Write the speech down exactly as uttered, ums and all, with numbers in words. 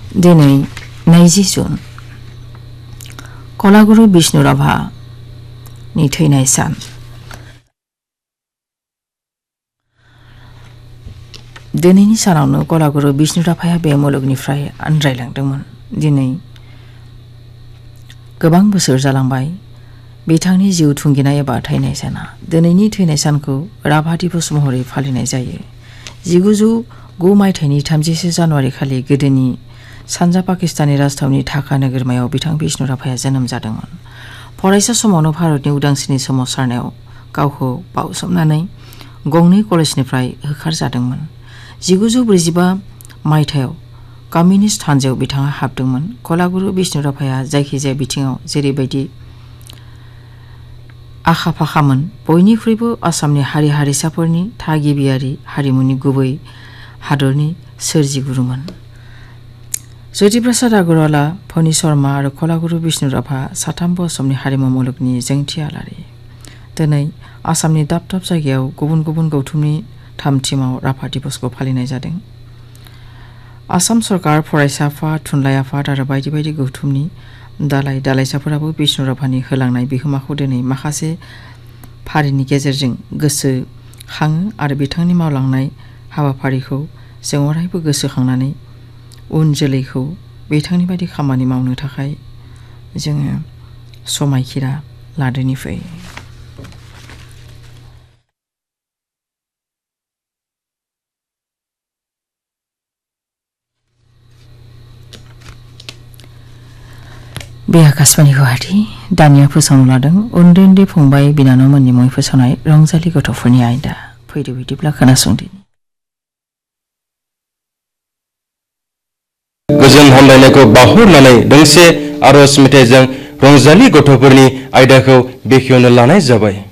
दिनै नैजि जुन कलागुरु बिष्णु राभानि थैनाय सान। दिनैनि सानावनो कलागुरु बिष्णु राभाया बे मुलुगनिफ्राय आनज्रायलांदोंमोन। दिनै गोबां बोसोर जालांबाय बिथांनि जिउ थुंगिनाय एबा थैनाय साना। दिनैनि थैनाय सानखौ राभा दिवस महरै फालिनाय जायो। जिगुजौ गु मायथाइनि थामजिसे जानुवारि खालि गोदोनि सानजा पाकिस्ताननि राजथावनि ढाका नोगोरमायाव बिथां बिष्णु राभाया जोनोम जादोंमोन। फरायसा समावनो भारतनि उदांस्रिनि सोमावसारनायाव गावखौ बाउसोमनानै गंनै कलेजनिफ्राय होखारजादोंमोन। जिगुजौ ब्रैजिबा मायथाइयाव कमिउनिस्ट हानजायाव बिथाङा हाबदोंमोन। कलागुरु बिष्णु राभाया जायखिजाया बिथिङाव जेरैबायदि आखा फाखामोन, बयनिख्रुइबो आसामनि हारि हारिसाफोरनि थागिबियारि हारिमुनि गुबै हादरनि सोरजिगुरुमोन। ज्योतिप्रसाद आगरवाला, फणी शर्मा आरो कलागुरु बिष्णु राभा साथामबो असमनि हारिमु मुलुगनि जोंथि आलारि। दिनै आसामनि दाब दाब जायगायाव गुबुन गुबुन गौथुमनि थामथिमाव राभा दिवसखौ फालिनाय जादों। आसाम सरकार, फरायसा आफाद, थुनलाइ आफाद आरो बायदि बायदि गौथुमनि दालाय दालायसाफोराबो बिष्णु राभानि होलांनाय बिहोमाखौ दिनै माखासे फारिनि गेजेरजों गोसो खाङो आरो बिथांनि मावलांनाय हाबाफारिखौ जों अरायबो गोसोखांनानै उन जोलैखौ बिथांनि बायदि खामानि मावनो थाखाय जोङो समायखिरा लादोनि फै। बे आकाशवाणी गुवाहाटी दानिया फोसावनो लादों उन्दै उन्दै फंबाय बिनानावमोननि मुङै फोसावनाय रंजालि गथ'फोरनि आयदा। फैदो बिदिब्ला खोनासंदिनि। गोजोन हामलायनायखौ बावहरनानै दोंसे आरज मेथाइजों रंजालि गथ'फोरनि आयदाखौ बेखेवनो लानाय जाबाय।